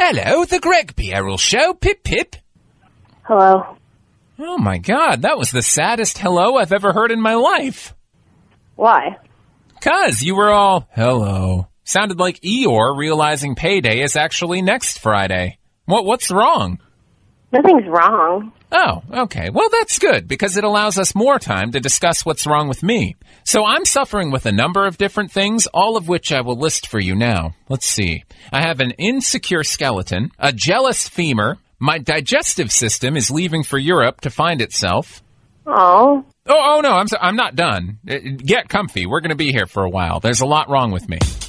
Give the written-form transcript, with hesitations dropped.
Hello, the Greg P. Errol Show. Pip, pip. Hello. Oh, my God. That was the saddest hello I've ever heard in my life. Why? 'Cause you were all, hello. Sounded like Eeyore realizing payday is actually next Friday. What's wrong? Nothing's wrong. Oh, okay. Well, that's good, because it allows us more time to discuss what's wrong with me. So I'm suffering with a number of different things, all of which I will list for you now. Let's see. I have an insecure skeleton, a jealous femur, my digestive system is leaving for Europe to find itself. Oh. Oh, no, I'm not done. Get comfy. We're going to be here for a while. There's a lot wrong with me.